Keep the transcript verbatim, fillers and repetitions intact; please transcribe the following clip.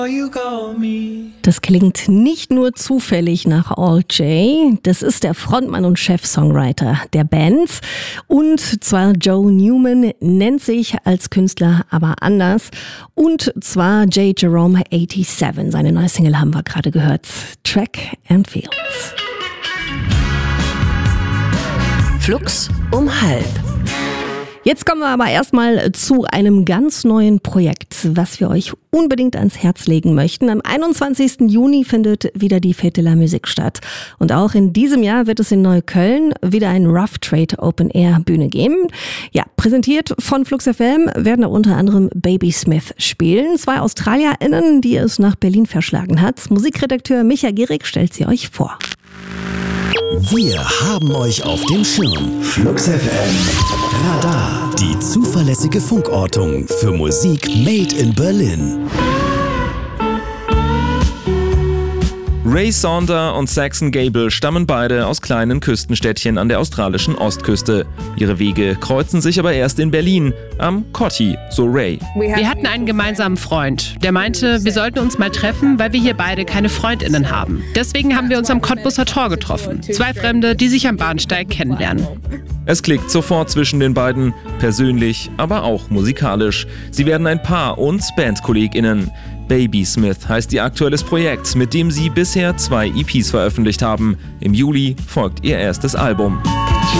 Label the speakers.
Speaker 1: Das klingt nicht nur zufällig nach Al Jay, das ist der Frontmann und Chef-Songwriter der Band. Und zwar Joe Newman, nennt sich als Künstler aber anders. Und zwar J. Jerome siebenundachtzig. Seine neue Single haben wir gerade gehört. Track and Fields.
Speaker 2: Flux um halb.
Speaker 1: Jetzt kommen wir aber erstmal zu einem ganz neuen Projekt, was wir euch unbedingt ans Herz legen möchten. Am einundzwanzigsten Juni findet wieder die Fête de la Musique statt. Und auch in diesem Jahr wird es in Neukölln wieder ein Rough Trade Open Air Bühne geben. Ja, präsentiert von Flux F M werden da unter anderem Baby Smith spielen. Zwei AustralierInnen, die es nach Berlin verschlagen hat. Musikredakteur Micha Gierig stellt sie euch vor.
Speaker 3: Wir haben euch auf dem Schirm. Flux F M Radar. Die zuverlässige Funkortung für Musik made in Berlin.
Speaker 4: Ray Saunder und Saxon Gable stammen beide aus kleinen Küstenstädtchen an der australischen Ostküste. Ihre Wege kreuzen sich aber erst in Berlin, am Cotti, so Ray.
Speaker 5: Wir hatten einen gemeinsamen Freund, der meinte, wir sollten uns mal treffen, weil wir hier beide keine FreundInnen haben. Deswegen haben wir uns am Cottbuser Tor getroffen. Zwei Fremde, die sich am Bahnsteig kennenlernen.
Speaker 4: Es klickt sofort zwischen den beiden, persönlich, aber auch musikalisch. Sie werden ein Paar und BandkollegInnen. Baby Smith heißt ihr aktuelles Projekt, mit dem sie bisher zwei E Ps veröffentlicht haben. Im Juli folgt ihr erstes Album.